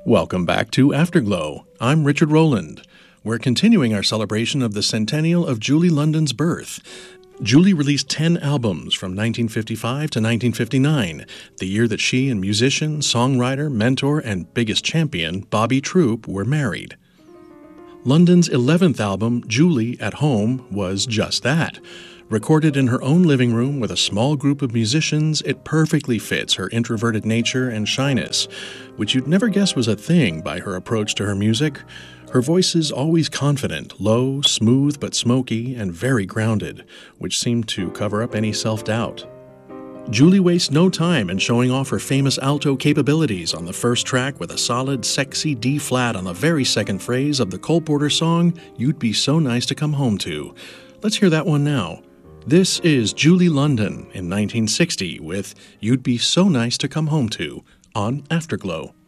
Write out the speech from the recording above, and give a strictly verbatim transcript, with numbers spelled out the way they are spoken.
Welcome back to Afterglow. I'm Richard Rowland. We're continuing our celebration of the centennial of Julie London's birth. Julie released ten albums from nineteen fifty-five to nineteen fifty-nine, the year that she and musician, songwriter, mentor, and biggest champion Bobby Troup were married. London's eleventh album, Julie at Home, was just that. Recorded in her own living room with a small group of musicians, it perfectly fits her introverted nature and shyness, which you'd never guess was a thing by her approach to her music. Her voice is always confident, low, smooth but smoky, and very grounded, which seemed to cover up any self-doubt. Julie wastes no time in showing off her famous alto capabilities on the first track with a solid, sexy D-flat on the very second phrase of the Cole Porter song, You'd Be So Nice to Come Home To. Let's hear that one now. This is Julie London in nineteen sixty with You'd Be So Nice to Come Home To on Afterglow.